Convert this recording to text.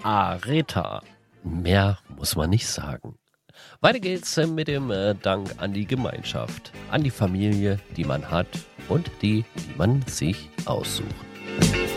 Areta. Mehr muss man nicht sagen. Weiter geht's mit dem Dank an die Gemeinschaft, an die Familie, die man hat und die man sich aussucht.